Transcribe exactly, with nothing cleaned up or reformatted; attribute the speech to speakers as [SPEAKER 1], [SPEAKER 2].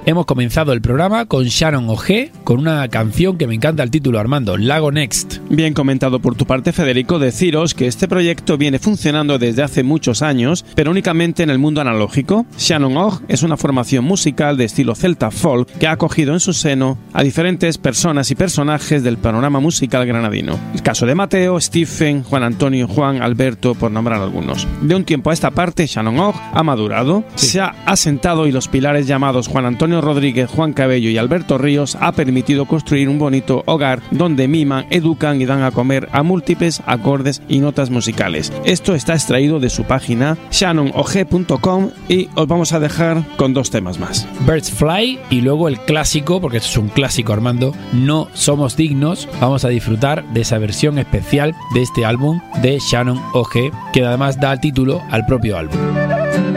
[SPEAKER 1] hemos comenzado el programa con Shannon O'G, con una canción que me encanta el título, Armando, Lago Next.
[SPEAKER 2] Bien comentado por tu parte, Federico. Deciros que este proyecto viene funcionando desde hace muchos años, pero únicamente en el mundo analógico. Shannon O'G es una formación musical de estilo celta folk que ha acogido en su seno a diferentes personas y personajes del panorama musical granadino. El caso de Mateo, Stephen, Juan Antonio, Juan, Alberto, por nombrar algunos. De un tiempo a esta parte, Shannon O'G ha madurado, sí. se ha asentado y los pilares llamados Juan Antonio Rodríguez, Juan Cabello y Alberto Ríos ha permitido construir un bonito hogar donde miman, educan y dan a comer a múltiples acordes y notas musicales. Esto está extraído de su página shannon o g punto com y os vamos a dejar con dos temas más.
[SPEAKER 1] Birds Fly y luego el clásico, porque esto es un clásico, Armando, No Somos Dignos. Vamos a disfrutar de esa versión especial de este álbum de Shannon O'G, que además da título al propio álbum.